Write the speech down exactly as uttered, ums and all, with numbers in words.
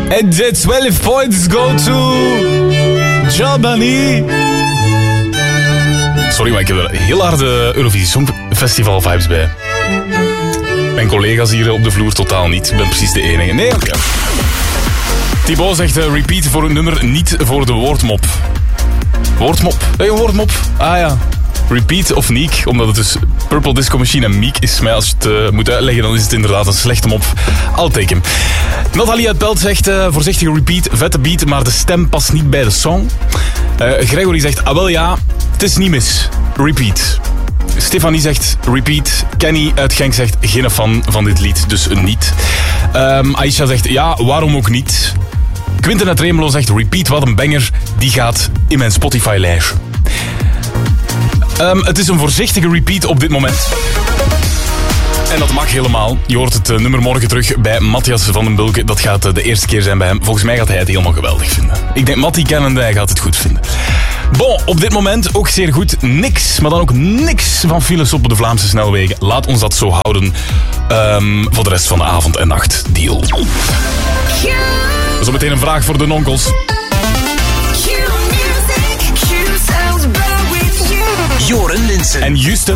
And the twelve points go to Germany. Sorry, maar ik heb er heel harde Eurovisie Songfestival vibes bij. Mijn collega's hier op de vloer totaal niet. Ik ben precies de enige. Nee, oké. Okay. Thibaut zegt uh, repeat voor een nummer, niet voor de woordmop. Woordmop? Hey, woordmop? Ah ja. Repeat of Niek, omdat het dus Purple Disco Machine en Meek is. Maar als je het uh, moet uitleggen, dan is het inderdaad een slechte mop. I'll take him. Nathalie uit Pelt zegt uh, voorzichtige repeat, vette beat, maar de stem past niet bij de song. Uh, Gregory zegt, ah wel ja, het is niet mis. Repeat. Stefanie zegt repeat. Kenny uit Genk zegt geen fan van dit lied, dus niet. Um, Aisha zegt ja, waarom ook niet. Quinten uit Remelo zegt repeat, wat een banger. Die gaat in mijn Spotify-lijstje. Um, het is een voorzichtige repeat op dit moment. En dat mag helemaal. Je hoort het uh, nummer morgen terug bij Matthias van den Bulke. Dat gaat uh, de eerste keer zijn bij hem. Volgens mij gaat hij het helemaal geweldig vinden. Ik denk Mattie kennende, hij gaat het goed vinden. Bon, op dit moment ook zeer goed. Niks, maar dan ook niks van files op de Vlaamse snelwegen. Laat ons dat zo houden um, voor de rest van de avond en nacht. Deal. Zometeen een vraag voor de nonkels. Joren Linsen. En Juste.